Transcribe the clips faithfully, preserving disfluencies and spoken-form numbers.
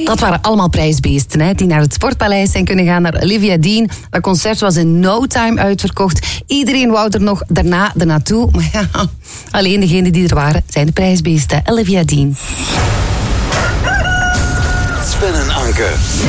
Dat waren allemaal prijsbeesten, hè, die naar het Sportpaleis zijn kunnen gaan, naar Olivia Dean. Dat concert was in no time uitverkocht. Iedereen wou er nog daarna ernaartoe. Maar ja, alleen degenen die er waren, zijn de prijsbeesten. Olivia Dean. Sven en Anke.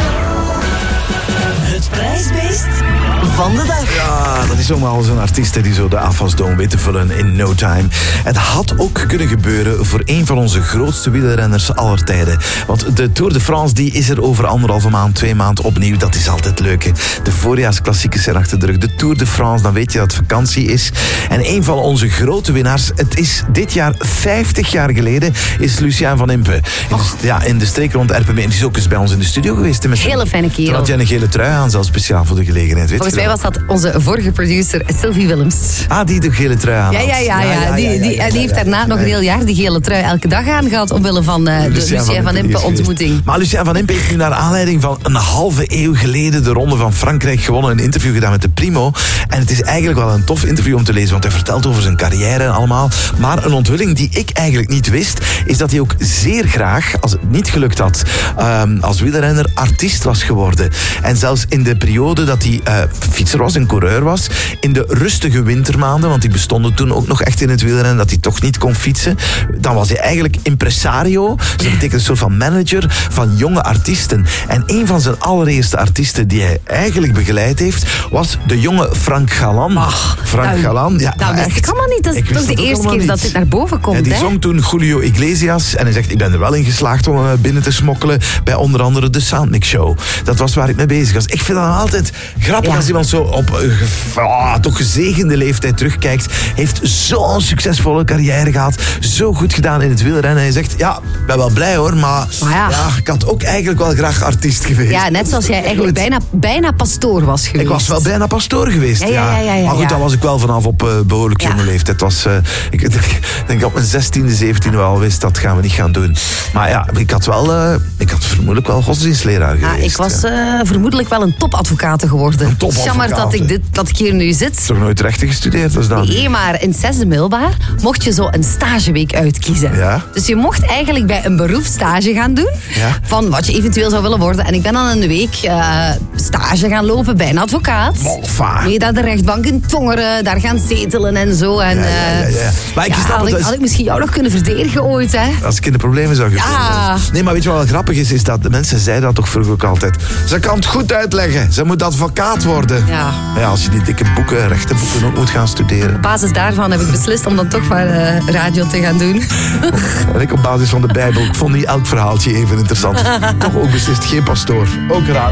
Het prijsbeest van de dag. Ja, dat is zomaar zo'n artiest die zo de afwasdome weet te vullen in no time. Het had ook kunnen gebeuren voor een van onze grootste wielrenners aller tijden. Want de Tour de France die is er over anderhalve maand, twee maanden opnieuw. Dat is altijd leuk, hè. De voorjaarsklassiekers zijn achter de rug. De Tour de France, dan weet je dat het vakantie is. En een van onze grote winnaars, het is dit jaar vijftig jaar geleden, is Lucien van Impe. In de, ja, in de streek rond Erpenbeen. Die is ook eens bij ons in de studio geweest. Met Hele fijne kerel. Toen had jij een gele trui aan, zelfs speciaal voor de gelegenheid. Weet Volgens mij was dat onze vorige producer, Sylvie Willems. Ah, die de gele trui aan Ja, had. ja, ja. ja, ja. Die, die, en die heeft daarna nog een heel jaar die gele trui elke dag aangehad omwille van uh, de Lucien Lucien van Impe ontmoeting. Maar Lucien van Impe heeft nu naar aanleiding van een halve eeuw geleden de Ronde van Frankrijk gewonnen. Een interview gedaan met de Primo. En het is eigenlijk wel een tof interview om te lezen, want hij vertelt over zijn carrière en allemaal. Maar een onthulling die ik eigenlijk niet wist, is dat hij ook zeer graag, als het niet gelukt had, um, als wielrenner artiest was geworden. En zelfs in de periode dat hij uh, fietser was en coureur was, in de rustige wintermaanden, want die bestonden toen ook nog echt in het wielrennen, dat hij toch niet kon fietsen, dan was hij eigenlijk impresario. Dus dat betekent een soort van manager van jonge artiesten. En een van zijn allereerste artiesten die hij eigenlijk begeleid heeft, was de jonge Frank Galan. Ach, Frank nou, Galan, ja. Dat wist ik allemaal niet. Dat is Ik wist toch de dat ook eerste allemaal keer dat niet. dit naar boven komt, Ja, die hè? zong toen Julio Iglesias en hij zegt, ik ben er wel in geslaagd om hem binnen te smokkelen bij onder andere de Soundmix Show. Dat was waar ik mee bezig was. Ik vind dat altijd grappig Ja. als iemand zo op uh, ge- ah, toch gezegende leeftijd terugkijkt. Heeft zo'n succesvolle carrière gehad, zo goed gedaan in het wielrennen. En hij zegt, ja, ik ben wel blij hoor, maar, Maar ja. ja, ik had ook eigenlijk wel graag artiest geweest. Ja, net zoals jij eigenlijk bijna, bijna pastoor was geweest. Ik was wel bijna pastoor geweest, Ja, ja. ja, ja, ja, maar goed, ja. dat was ik wel vanaf op uh, behoorlijk Ja. jonge leeftijd. Het was, uh, ik denk, denk op mijn zestiende, zeventiende wel wist, dat gaan we niet gaan doen. Maar ja, ik had wel, uh, ik had vermoedelijk wel godsdienstleraar Ja, geweest. ik was ja. uh, vermoedelijk wel een topadvocaat geworden. Een topadvocaat, Jammer dat ik, dit, dat ik hier nu zit. Toch nooit rechten gestudeerd, was dan? Nee, maar in het zesde middelbaar mocht je zo een stageweek uitkiezen. Ja. Dus je mocht eigenlijk bij een beroepsstage gaan doen Ja. van wat je eventueel zou willen worden. En ik ben dan een week uh, stage gaan lopen bij een advocaat. Molfa. Mee naar de rechtbank in Tongeren, daar gaan zetelen en zo. En, Ja, ja, ja, ja. Maar ik ja, snap had, het, ik, dat is- had ik misschien jou nog kunnen verdedigen ooit, hè? Als ik in de problemen zou gebeuren. Ja. Nee, maar weet je wat wel grappig is? Is dat de mensen zeiden dat toch vroeger ook altijd. Ze kan het goed uitleggen. Ze moet advocaat worden. Ja. Ja, als je die dikke boeken, rechte boeken ook moet gaan studeren. Op basis daarvan heb ik beslist om dan toch maar uh, radio te gaan doen. En ik op basis van de Bijbel, ik vond niet elk verhaaltje even interessant. Toch ook beslist geen pastoor. Ook raar.